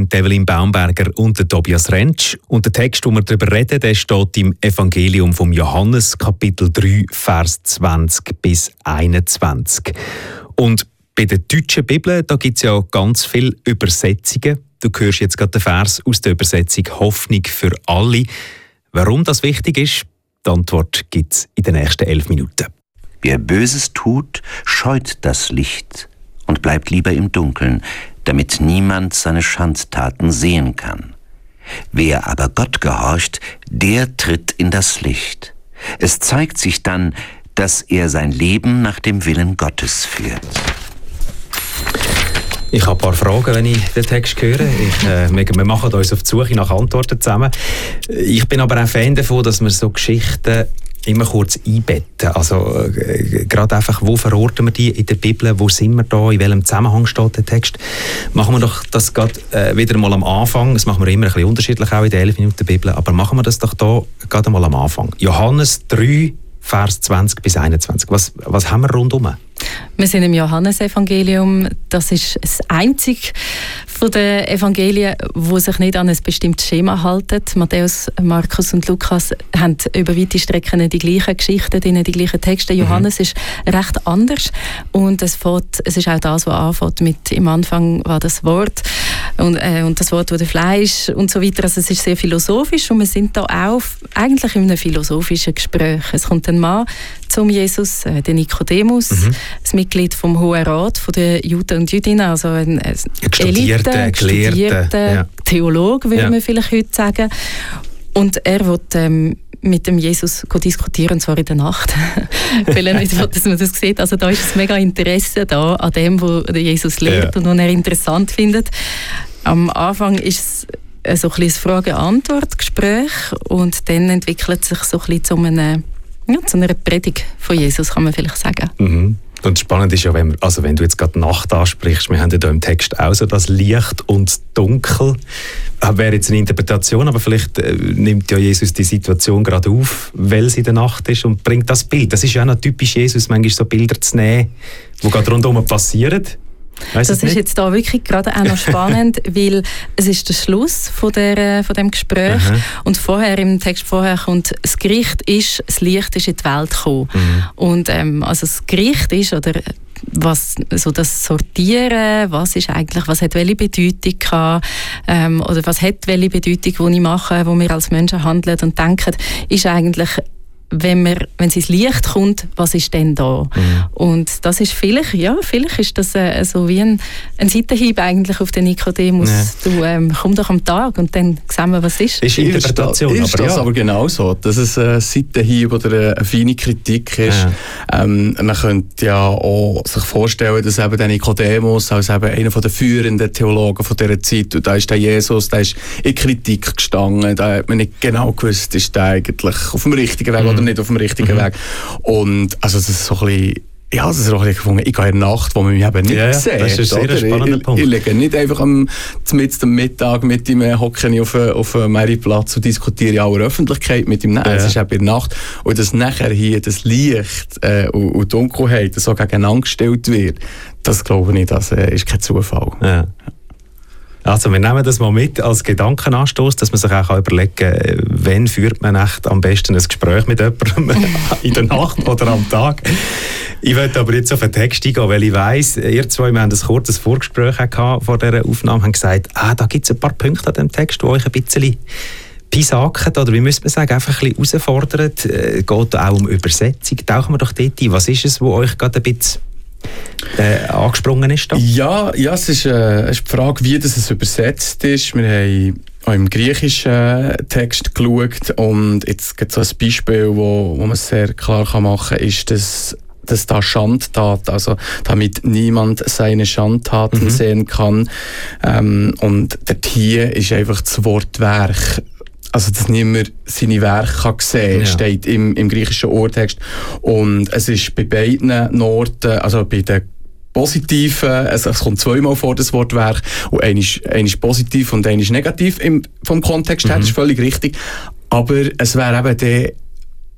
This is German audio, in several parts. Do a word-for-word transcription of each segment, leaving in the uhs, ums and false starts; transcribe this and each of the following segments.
sind Evelyn Baumberger und der Tobias Rentsch. Und der Text, den wir darüber reden, der steht im Evangelium vom Johannes, Kapitel drei, Vers zwanzig bis einundzwanzig. Und bei der deutschen Bibel, da gibt es ja ganz viele Übersetzungen. Du hörst jetzt gerade den Vers aus der Übersetzung «Hoffnung für alle». Warum das wichtig ist, die Antwort gibt es in den nächsten elf Minuten. Wer Böses tut, scheut das Licht und bleibt lieber im Dunkeln, damit niemand seine Schandtaten sehen kann. Wer aber Gott gehorcht, der tritt in das Licht. Es zeigt sich dann, dass er sein Leben nach dem Willen Gottes führt. Ich habe ein paar Fragen, wenn ich den Text höre. Ich, äh, wir machen uns auf die Suche nach Antworten zusammen. Ich bin aber auch Fan davon, dass wir so Geschichten immer kurz einbetten. Also äh, gerade einfach, wo verorten wir die in der Bibel, wo sind wir da, in welchem Zusammenhang steht der Text. Machen wir doch das gerade äh, wieder mal am Anfang. Das machen wir immer ein bisschen unterschiedlich, auch in der elf Minuten Bibel, aber machen wir das doch da gerade mal am Anfang. Johannes drei, Vers zwanzig bis einundzwanzig. Was, was haben wir rundum? Wir sind im Johannesevangelium. Das ist das einzige von den Evangelien, wo sich nicht an ein bestimmtes Schema halten. Matthäus, Markus und Lukas haben über weite Strecken die gleichen Geschichten, die gleichen Texte. Johannes mhm. ist recht anders und es, fährt, es ist auch das, was anfängt mit «Im Anfang war das Wort» und, äh, und das Wort wurde Fleisch und so weiter. Also es ist sehr philosophisch und wir sind da auch eigentlich in einem philosophischen Gespräch. Es kommt ein Mann zum Jesus, äh, der Nikodemus, mhm. das Mitglied vom Hohen Rat von der Juden und Jüdinnen, also ein, ein Studierte, Elite, ja. Theologe, würde ja. man vielleicht heute sagen. Und er will ähm, mit dem Jesus diskutieren, und zwar in der Nacht. Weil er nicht will, dass man das sieht. Also da ist es mega Interesse da an dem, was Jesus lehrt ja. und was er interessant findet. Am Anfang ist es so ein bisschen ein Frage-Antwort-Gespräch und dann entwickelt sich so ein bisschen zu einer, ja, zu einer Predigt von Jesus, kann man vielleicht sagen. Mhm. Und spannend ist ja, wenn, wir, also wenn du jetzt gerade Nacht ansprichst, wir haben ja da im Text auch so das Licht und das Dunkel. Das wäre jetzt eine Interpretation, aber vielleicht äh, nimmt ja Jesus die Situation gerade auf, weil sie in der Nacht ist und bringt das Bild. Das ist ja auch noch typisch Jesus, manchmal so Bilder zu nehmen, die gerade rundherum passieren. Weiss das ist nicht? Jetzt da wirklich gerade auch noch spannend, weil es ist der Schluss von, der, von dem Gespräch Aha. und vorher im Text vorher kommt, das Gericht ist, das Licht ist in die Welt gekommen. Mhm. Und ähm, also das Gericht ist, oder was, so das Sortieren, was ist eigentlich, was hat welche Bedeutung gehabt, ähm, oder was hat welche Bedeutung, die ich mache, wo wir als Menschen handeln und denken, ist eigentlich, wenn wir, wenn es ins Licht kommt, was ist denn da? Mhm. Und das ist vielleicht, ja, vielleicht ist das äh, so wie ein, ein Seitenhieb eigentlich auf den Nikodemus. Ja. Du, ähm, komm doch am Tag und dann sehen wir, was ist. Ist Interpretation, ist aber das ja. aber genau so, dass es ein Seitenhieb oder eine feine Kritik ist. Ja. Ähm, man könnte ja auch sich vorstellen, dass eben der Nikodemus als eben einer der führenden Theologen von dieser Zeit, und da ist der Jesus, der ist in Kritik gestanden, da hat man nicht genau gewusst, ist der eigentlich auf dem richtigen Weg mhm. oder nicht auf dem richtigen mhm. Weg. Und also das ist so ein bisschen, ja, das ist auch ein bisschen gefunden, ich gehe in der Nacht, wo man mich eben nicht ja, sieht. Das ist ein sehr spannender ich, Punkt. Ich, ich lege nicht einfach am, mitten am Mittag mit ihm hocke auf, auf einem Mariplatz und diskutiere in aller Öffentlichkeit mit ihm. Nein, ja. es ist eben in der Nacht. Und dass nachher hier das Licht äh, und, und Dunkelheit so gegeneinander gestellt wird, das glaube ich, das äh, ist kein Zufall. Ja. Also wir nehmen das mal mit als Gedankenanstoß, dass man sich auch überlegen kann, wann führt man echt am besten ein Gespräch mit jemandem, in der Nacht oder am Tag. Ich möchte aber jetzt auf den Text eingehen, weil ich weiss, ihr zwei, wir haben ein kurzes Vorgespräch gehabt vor dieser Aufnahme, haben gesagt, ah, da gibt es ein paar Punkte an diesem Text, die euch ein bisschen pisaken, oder wie müsste man sagen, einfach ein bisschen herausfordern. Es geht auch um Übersetzung. Tauchen wir doch dort ein. Was ist es, was euch gerade ein bisschen Äh, angesprungen ist da? Ja, ja es ist, äh, ist die Frage, wie das es übersetzt ist. Wir haben auch im griechischen Text geschaut und jetzt gibt es so ein Beispiel, wo, wo man sehr klar kann machen kann, ist, dass, dass da Schandtat, also damit niemand seine Schandtaten mhm. sehen kann. Ähm, und dort hier ist einfach das Wort Werk. Also, dass niemand seine Werke kann sehen kann, ja. steht im, im griechischen Urtext. Und es ist bei beiden Orten, also bei den positiven, also es kommt zweimal vor, das Wort Werk, und ein ist, ein ist positiv und ein ist negativ im, vom Kontext her, mhm. das ist völlig richtig. Aber es wäre eben der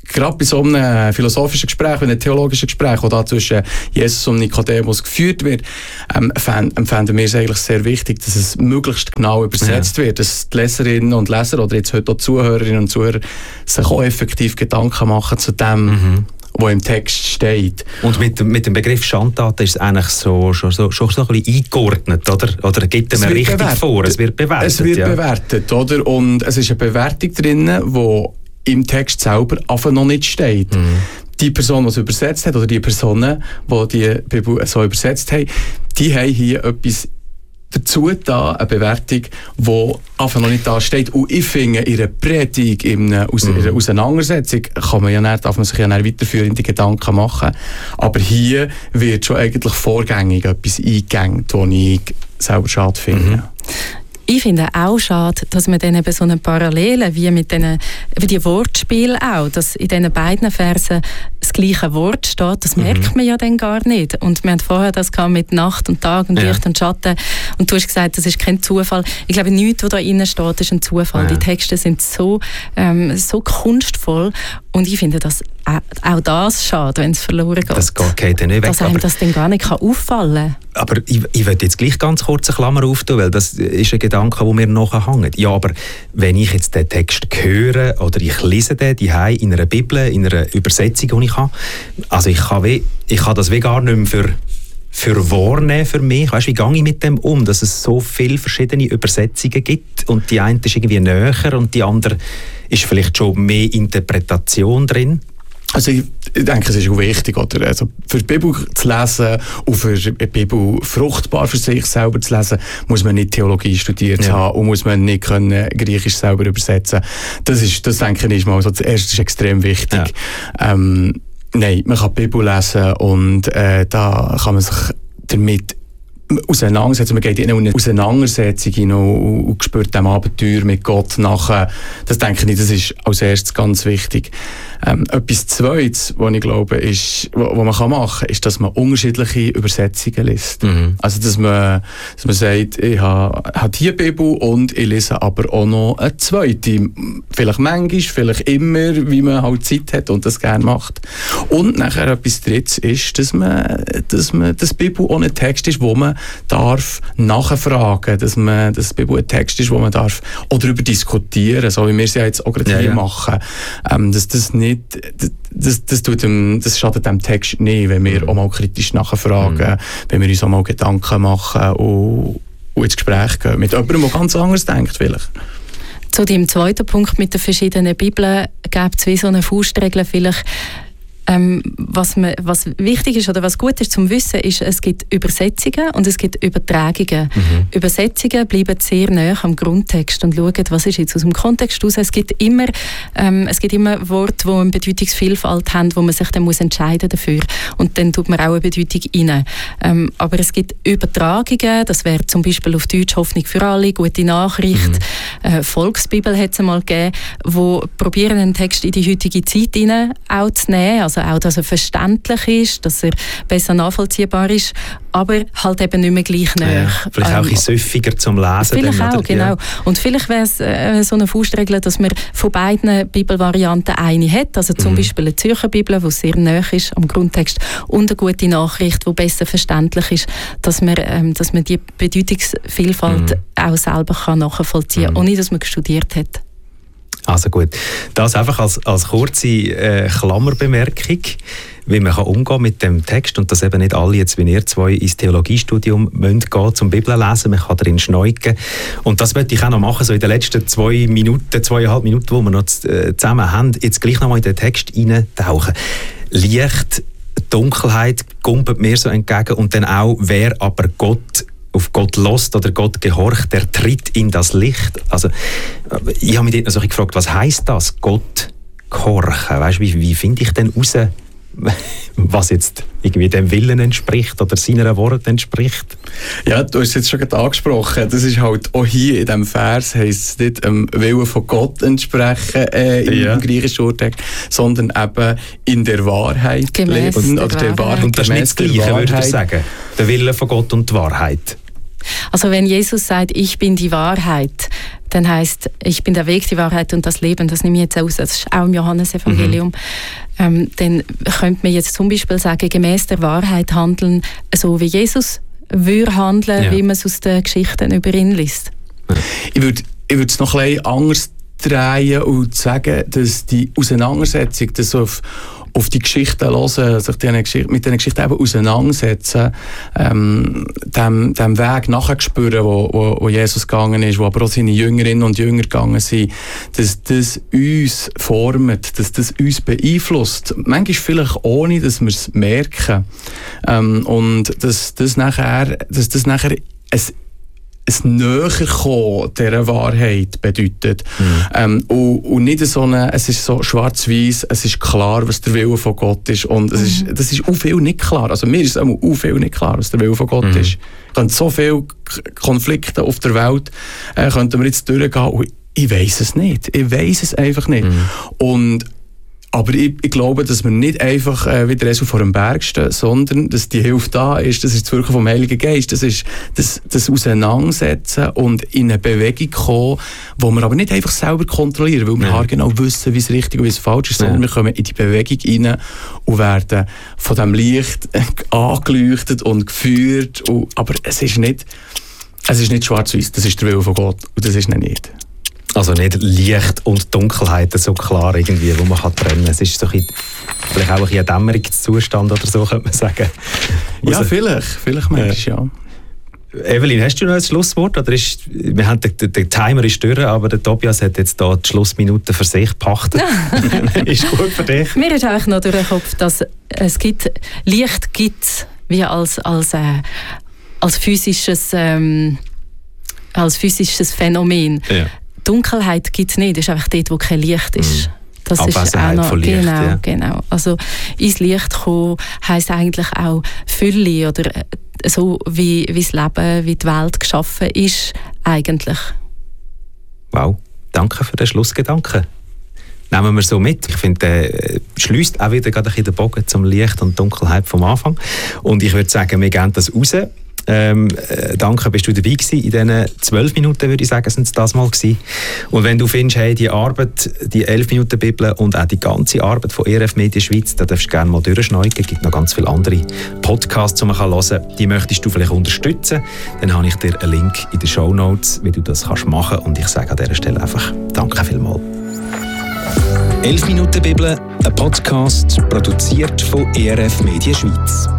gerade bei so einem philosophischen Gespräch, einem theologischen Gespräch, das da zwischen Jesus und Nikodemus geführt wird, ähm, empfinden wir es eigentlich sehr wichtig, dass es möglichst genau übersetzt ja. wird, dass die Leserinnen und Leser oder jetzt heute auch Zuhörerinnen und Zuhörer sich auch effektiv Gedanken machen zu dem, mhm. was im Text steht. Und mit, mit dem Begriff Schandtaten ist es eigentlich so, schon, so, schon so ein bisschen eingeordnet, oder? Oder gibt es mir richtig bewertet. vor? Es wird bewertet. Es wird ja. bewertet, oder? Und es ist eine Bewertung drin, die im Text selber einfach noch nicht steht. Mhm. Die Person, die es übersetzt hat, oder die Personen, die die Bibel so übersetzt haben, die haben hier etwas dazu da, eine Bewertung, die einfach noch nicht da steht. Und ich finde, in einer Predigt, in einer, Aus- mhm. Auseinandersetzung, kann man ja nicht, darf man sich ja nicht weiterführende Gedanken machen. Aber hier wird schon eigentlich vorgängig etwas eingegangen, was ich selber schade finde. Mhm. Ich finde auch schade, dass man dann eben so eine Parallele, wie mit den, wie die Wortspiele auch, dass in diesen beiden Versen das gleiche Wort steht, das merkt mhm. man ja dann gar nicht. Und wir haben vorher das gehabt mit Nacht und Tag und ja. Licht und Schatten. Und du hast gesagt, das ist kein Zufall. Ich glaube, nichts, was da innen steht, ist ein Zufall. Ja. Die Texte sind so, ähm, so kunstvoll. Und ich finde das auch, auch das schade, wenn es verloren geht. Das geht dann nicht weg. Dass einem das dann gar nicht auffallen kann. Aber ich, ich will jetzt gleich ganz kurz eine Klammer auftun, weil das ist ein Gedanke, der mir nachher hängt. Ja, aber wenn ich jetzt den Text höre oder ich lese den die in einer Bibel, in einer Übersetzung, die ich habe, also ich kann, wie, ich kann das wie gar nicht mehr für, für wahrnehmen für mich. Weißt, wie gehe ich mit dem um, dass es so viele verschiedene Übersetzungen gibt und die eine ist irgendwie näher und die andere ist vielleicht schon mehr Interpretation drin? Also ich, ich denke, es ist auch wichtig, oder? Also für die Bibel zu lesen und für die Bibel fruchtbar für sich selber zu lesen, muss man nicht Theologie studiert ja. haben und muss man nicht können Griechisch selber übersetzen. Das ist, das denke ich mal, also das erste ist extrem wichtig. Ja. Ähm, nein, man kann die Bibel lesen und äh, da kann man sich damit auseinandersetzen. Man geht in eine Auseinandersetzung hin und, und spürt dem Abenteuer mit Gott nachher. Das denke ich, das ist als erstes ganz wichtig. Ähm, etwas Zweites, was ich glaube, ist, was man kann machen kann, ist, dass man unterschiedliche Übersetzungen liest. Mhm. Also, dass man, dass man sagt, ich habe, habe die Bibel und ich lese aber auch noch eine zweite. Vielleicht manchmal, vielleicht immer, wie man halt Zeit hat und das gerne macht. Und nachher etwas Drittes ist, dass man, dass man, dass die Bibel auch ein Text ist, wo man darf nachfragen, dass man, dass die Bibel ein Text ist, wo man darf auch darüber diskutieren, so wie wir es ja jetzt auch gerade ja, hier ja. machen. Ähm, dass das nicht Das, das, das, tut dem, das schadet dem Text nicht, wenn wir mhm. auch mal kritisch nachfragen, mhm. wenn wir uns auch mal Gedanken machen und, und ins Gespräch gehen. Mit jemandem, der ganz anders denkt vielleicht. Zu dem zweiten Punkt mit den verschiedenen Bibeln gibt es wie so eine Faustregel vielleicht. Ähm, was, man, was wichtig ist oder was gut ist zum Wissen, ist, es gibt Übersetzungen und es gibt Übertragungen. Mhm. Übersetzungen bleiben sehr nah am Grundtext und schauen, was ist jetzt aus dem Kontext raus. Es gibt immer, ähm, es gibt immer Worte, die eine Bedeutungsvielfalt haben, wo man sich dann muss entscheiden dafür. Und dann tut man auch eine Bedeutung rein. Ähm, aber es gibt Übertragungen, das wäre zum Beispiel auf Deutsch Hoffnung für alle, gute Nachricht, mhm. äh, Volksbibel hat es einmal gegeben, wo probieren, einen Text in die heutige Zeit rein auch zu nehmen. Also auch, dass er verständlich ist, dass er besser nachvollziehbar ist, aber halt eben nicht mehr gleich nah. Ja, vielleicht ähm, auch ein bisschen süffiger zum Lesen. Vielleicht dann, auch, oder? genau. Ja. Und vielleicht wäre es äh, so eine Faustregel, dass man von beiden Bibelvarianten eine hat, also zum mhm. Beispiel eine Zürcher Bibel, die sehr nah ist am Grundtext, und eine gute Nachricht, die besser verständlich ist, dass man, ähm, dass man die Bedeutungsvielfalt mhm. auch selber kann nachvollziehen kann, mhm. ohne dass man studiert hat. Also gut, das einfach als, als kurze äh, Klammerbemerkung, wie man kann umgehen mit dem Text und dass eben nicht alle jetzt wie ihr zwei ins Theologiestudium müssen gehen zum Bibel lesen, man kann darin schneuken. Und das möchte ich auch noch machen, so in den letzten zwei Minuten, zweieinhalb Minuten, die wir noch zusammen haben, jetzt gleich noch mal in den Text reintauchen. Licht, Dunkelheit kumpelt mir so entgegen und dann auch, wer aber Gott auf Gott lost oder Gott gehorcht, der tritt in das Licht. Also, ich habe mich dort noch so gefragt, was heisst das, Gott gehorchen? Weißt, wie, wie finde ich denn raus, was jetzt irgendwie dem Willen entspricht oder seiner Worte entspricht? Ja, du hast es jetzt schon gerade angesprochen. Das ist halt auch hier in diesem Vers, heisst es nicht dem Willen von Gott entsprechen äh, im, ja. im griechischen Urtext, sondern eben in der Wahrheit gemäss leben. Der oder der Wahrheit. Und das ist nicht das Gleiche, würde ich sagen. Der Wille von Gott und die Wahrheit. Also wenn Jesus sagt, ich bin die Wahrheit, dann heisst, ich bin der Weg, die Wahrheit und das Leben, das nehme ich jetzt aus, das ist auch im Johannesevangelium, mhm. ähm, dann könnte man jetzt zum Beispiel sagen, gemäß der Wahrheit handeln, so wie Jesus würde handeln, ja. wie man es aus den Geschichten über ihn liest. Ich würde ich würde es noch ein bisschen anders drehen und sagen, dass die Auseinandersetzung, das auf auf die Geschichten hören, sich mit diesen Geschichten eben auseinandersetzen, ähm, dem, dem Weg nachher spüren, wo, wo, wo Jesus gegangen ist, wo aber auch seine Jüngerinnen und Jünger gegangen sind, dass das uns formt, dass das uns beeinflusst. Manchmal vielleicht ohne, dass wir es merken. Ähm, und dass das nachher, dass das nachher ein ein Näherkommen dieser Wahrheit bedeutet. Mhm. Ähm, und, und nicht so eine, es ist so schwarz-weiß, es ist klar, was der Wille von Gott ist. Und es ist, das ist auch viel nicht klar. Also mir ist auch auch viel nicht klar, was der Wille von Gott mhm. ist. Es können so viele Konflikte auf der Welt, äh, könnten wir jetzt durchgehen und ich weiss es nicht. Ich weiss es einfach nicht. Mhm. Und aber ich, ich glaube, dass wir nicht einfach äh, wieder so vor dem Berg stehen, sondern dass die Hilfe da ist, das ist das Wirken vom Heiligen Geist, das ist das, das Auseinandersetzen und in eine Bewegung kommen, wo wir aber nicht einfach selber kontrollieren, weil wir ja. genau wissen, wie es richtig und wie es falsch ist, sondern ja. wir kommen in die Bewegung rein und werden von diesem Licht angeleuchtet und geführt. Und, aber es ist nicht, es ist nicht schwarz-weiß, das ist der Wille von Gott und das ist nicht. Also nicht Licht und Dunkelheit so klar irgendwie, wo man kann trennen kann. Es ist so ein bisschen, vielleicht auch ein, ein Dämmerungszustand oder so, könnte man sagen. Ja, also, vielleicht. Vielleicht manchmal, ja. Evelyn, hast du noch ein Schlusswort? Oder ist, wir haben den, den Timer ist durch, aber der Tobias hat jetzt da die Schlussminute für sich gepachtet. Ist gut für dich? Mir ist eigentlich noch durch den Kopf, dass es gibt, Licht gibt wie als, als, äh, als, physisches, ähm, als physisches Phänomen. Ja. Dunkelheit gibt es nicht, das ist einfach dort, wo kein Licht ist. Das Abwesenheit ist auch noch, von Licht. Genau, ja. genau. Also ins Licht kommen heisst eigentlich auch Fülle oder so, wie, wie das Leben, wie die Welt geschaffen ist, eigentlich. Wow, danke für den Schlussgedanken. Nehmen wir so mit. Ich finde, der äh, schließt auch wieder gerade ein bisschen den Bogen zum Licht und Dunkelheit vom Anfang. Und ich würde sagen, wir gehen das raus. Ähm, äh, danke, bist du dabei gewesen. In diesen zwölf Minuten, würde ich sagen, sind es das mal gewesen. Und wenn du findest, hey, die Arbeit, die elf Minuten Bibel und auch die ganze Arbeit von E R F Media Schweiz, da darfst du gerne mal durchschneiden. Es gibt noch ganz viele andere Podcasts, die man hören kann. Die möchtest du vielleicht unterstützen. Dann habe ich dir einen Link in den Shownotes, wie du das kannst machen. Und ich sage an dieser Stelle einfach danke vielmals. elf Minuten Bibel, ein Podcast, produziert von E R F Media Schweiz.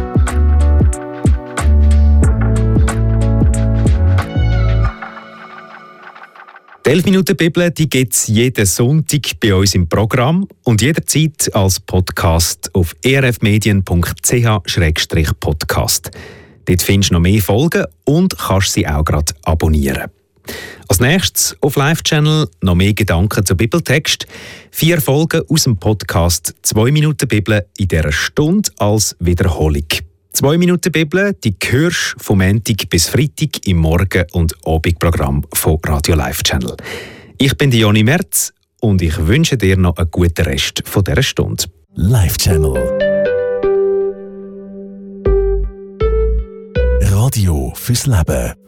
Die elf Minuten Bibel gibt es jeden Sonntag bei uns im Programm und jederzeit als Podcast auf e r f medien punkt c h slash podcast. Dort findest du noch mehr Folgen und kannst sie auch gerade abonnieren. Als nächstes auf Live-Channel noch mehr Gedanken zum Bibeltext. Vier Folgen aus dem Podcast «Zwei Minuten Bibel» in dieser Stunde als Wiederholung. «Zwei Minuten Bibel», die hörst du vom Montag bis Freitag im Morgen- und Abendprogramm von Radio Live-Channel. Ich bin Joni Merz und ich wünsche dir noch einen guten Rest von dieser Stunde. Live-Channel. Radio fürs Leben.